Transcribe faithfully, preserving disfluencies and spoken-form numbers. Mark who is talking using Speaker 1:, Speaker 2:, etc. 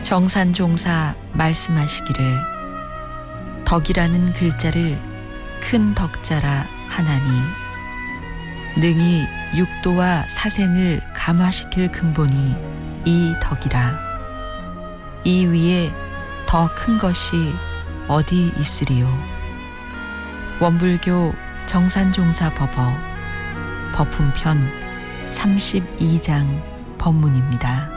Speaker 1: 정산종사 말씀하시기를 덕이라는 글자를 큰 덕자라 하나니 능히 육도와 사생을 감화시킬 근본이 이 덕이라. 이 위에 더 큰 것이 어디 있으리요. 원불교 정산종사 법어 법훈편 삼십이 장 법문입니다.